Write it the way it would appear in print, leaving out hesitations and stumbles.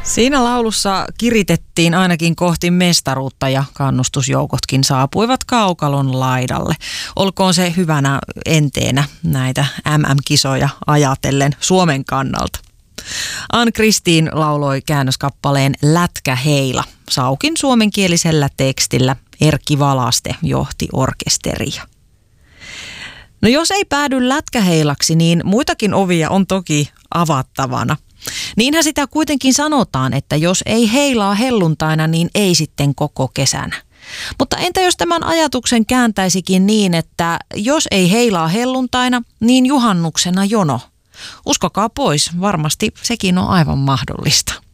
Siinä laulussa kiritettiin ainakin kohti mestaruutta ja kannustusjoukotkin saapuivat kaukalon laidalle. Olkoon se hyvänä enteenä näitä MM-kisoja ajatellen Suomen kannalta. Ann-Kristiin lauloi käännöskappaleen Lätkäheila. Saukin suomenkielisellä tekstillä Erkki Valaste johti orkesteria. No jos ei päädy lätkäheilaksi, niin muitakin ovia on toki avattavana. Niinhän sitä kuitenkin sanotaan, että jos ei heilaa helluntaina, niin ei sitten koko kesänä. Mutta entä jos tämän ajatuksen kääntäisikin niin, että jos ei heilaa helluntaina, niin juhannuksena jono? Uskokaa pois, varmasti sekin on aivan mahdollista.